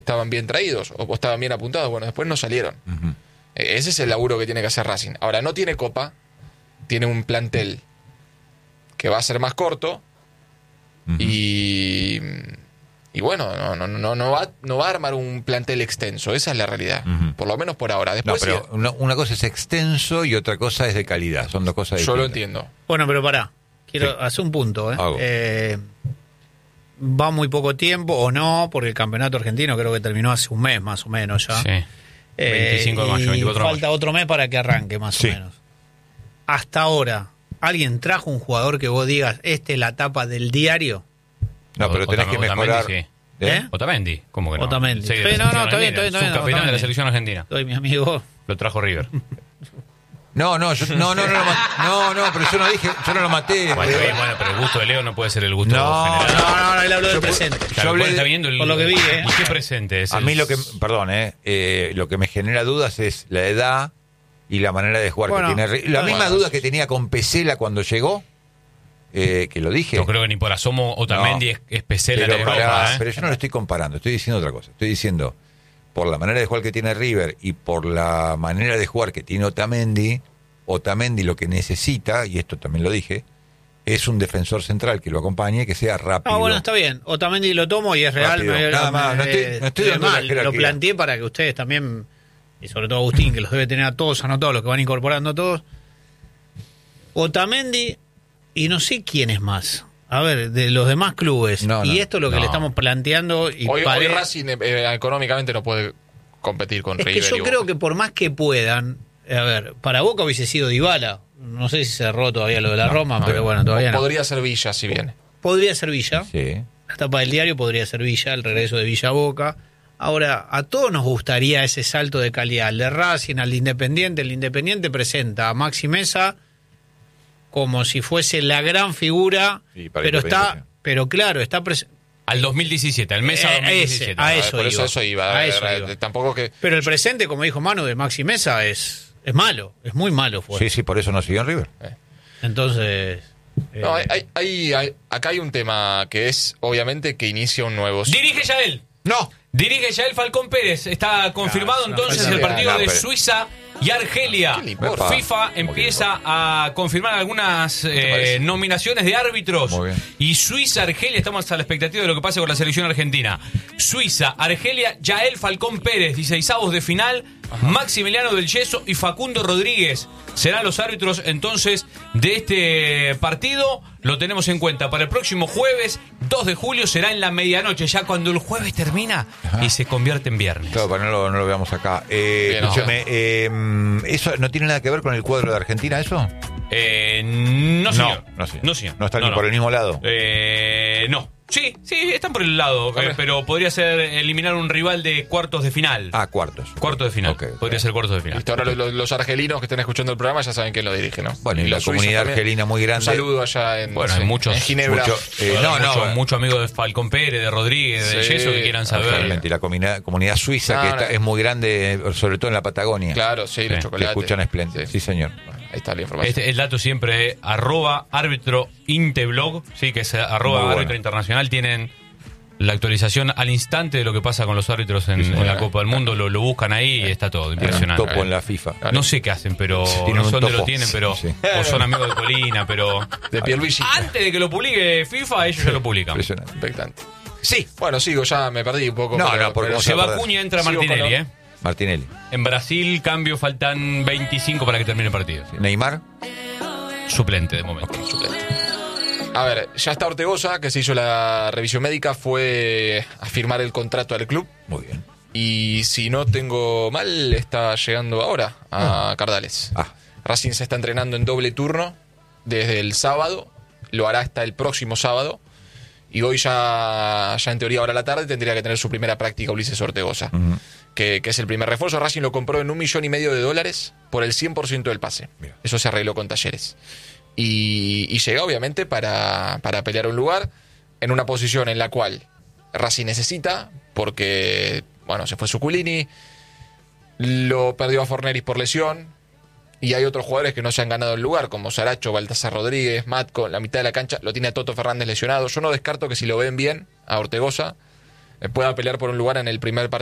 estaban bien traídos o estaban bien apuntados. Bueno, después no salieron. Ese es el laburo que tiene que hacer Racing. Ahora, no tiene Copa, tiene un plantel que va a ser más corto y bueno, no va a armar un plantel extenso. Esa es la realidad, por lo menos por ahora. Después, pero una cosa es extenso y otra cosa es de calidad. Son dos cosas distintas. Yo lo entiendo. Bueno, pero pará. Quiero hacer un punto. Va muy poco tiempo o no, porque el campeonato argentino creo que terminó hace un mes más o menos ya. Sí. 25 de mayo, 24 de mayo. Falta otro mes para que arranque más o menos. Hasta ahora, ¿alguien trajo un jugador que vos digas, esta es la tapa del diario? No, pero tenés que mejorar. Sí. ¿Eh? Otamendi, ¿cómo que no? Otamendi. Sí, No, está bien. Subcapitán de la selección argentina. Soy mi amigo. Lo trajo River. No, pero yo no lo dije, yo no lo maté. Bueno, pero el gusto de Leo no puede ser el gusto general. No, él habló del presente. Claro, yo hablé está viendo por lo que vi, ¿Y qué presente es? A mí lo que me genera dudas es la edad y la manera de jugar que tiene. La misma duda que tenía con Pesela cuando llegó, que lo dije. Yo creo que ni por asomo Otamendi es Pesela en Europa. Pero yo no lo estoy comparando, estoy diciendo otra cosa. Estoy diciendo, por la manera de jugar que tiene River y por la manera de jugar que tiene Otamendi lo que necesita, y esto también lo dije, es un defensor central que lo acompañe, que sea rápido. Bueno, está bien. Otamendi lo tomo y es real. Nada más, no estoy dando la jerarquía. Lo planteé para que ustedes también, y sobre todo Agustín, que los debe tener a todos anotados, los que van incorporando a todos. Otamendi, y no sé quién es más. A ver, de los demás clubes. Esto es lo que le estamos planteando. Y hoy Racing económicamente no puede competir con River. Es que yo creo que por más que puedan, a ver, para Boca hubiese sido Dybala. No sé si cerró todavía lo de la Roma, pero bueno, todavía no. Podría ser Villa, si viene. Podría ser Villa. Sí. La tapa del diario podría ser Villa, el regreso de Villa a Boca. Ahora, a todos nos gustaría ese salto de calidad. El de Racing, al de Independiente. El Independiente presenta a Maxi Mesa como si fuese la gran figura, pero claro, está presente. Al 2017, al Mesa 2017. A eso iba. iba. Tampoco que... Pero el presente, como dijo Manu, de Maxi Mesa es malo, es muy malo. Sí, por eso no siguió en River. Entonces... No, acá hay un tema que es, obviamente, que inicia un nuevo... Dirige ya él. No. Dirige ya el Falcón Pérez. Está confirmado entonces el partido de Suiza y Argelia. FIFA empieza a confirmar algunas nominaciones de árbitros. Y Suiza, Argelia, estamos a la expectativa de lo que pase con la selección argentina. Suiza, Argelia, Yael Falcón Pérez, 16avos de final. Maximiliano del Yeso y Facundo Rodríguez serán los árbitros entonces de este partido. Lo tenemos en cuenta para el próximo jueves 2 de julio, será en la medianoche, ya cuando el jueves termina y se convierte en viernes. Claro, para no lo veamos acá. Escúchame, ¿eso no tiene nada que ver con el cuadro de Argentina, eso? No, señor. No, señor. ¿No están ni por el mismo lado? No. Sí, están por el lado, pero podría ser eliminar un rival de cuartos de final. Cuartos. Cuartos de final. Podría ser cuartos de final. Listo, ahora los argelinos que estén escuchando el programa ya saben quién lo dirige, ¿no? Bueno, y la comunidad argelina muy grande. Un saludo allá en Ginebra. Muchos amigos de Falcón Pérez, de Rodríguez, de Yeso que quieran saber. Y la comunidad suiza es muy grande, sobre todo en la Patagonia. Claro, sí, los chocolates. Que escuchan espléndido. Sí, señor. Ahí está la información. El dato siempre es @árbitro_inteblog, sí, que es @árbitro internacional. Tienen la actualización al instante de lo que pasa con los árbitros en la Copa del Mundo. Lo buscan ahí y está todo impresionante. Un topo en la FIFA. No sé qué hacen, pero no sé dónde lo tienen, pero o son amigos de Colina, pero de Pierluigi. Antes de que lo publique FIFA, ellos ya lo publican. Impresionante. Expectante. Sí. Bueno, sigo, ya me perdí un poco. Porque se va Acuña, entra Martinelli, Martinelli. En Brasil, cambio, faltan 25 para que termine el partido. Neymar. Suplente de momento. Suplente. A ver, ya está Ortegoza, que se hizo la revisión médica, fue a firmar el contrato al club. Muy bien. Y si no tengo mal, está llegando ahora a Cardales. Racing se está entrenando en doble turno desde el sábado, lo hará hasta el próximo sábado. Y hoy ya en teoría ahora a la tarde tendría que tener su primera práctica Ulises Ortegoza, que es el primer refuerzo. Racing lo compró en $1,5 millones por el 100% del pase. Bien. Eso se arregló con Talleres. Y llega obviamente para pelear un lugar en una posición en la cual Racing necesita, porque se fue Zuculini, lo perdió a Forneris por lesión, y hay otros jugadores que no se han ganado el lugar, como Saracho, Baltasar Rodríguez, Matco, la mitad de la cancha lo tiene a Toto Fernández lesionado. Yo no descarto que si lo ven bien a Ortegoza, pueda pelear por un lugar en el primer partido.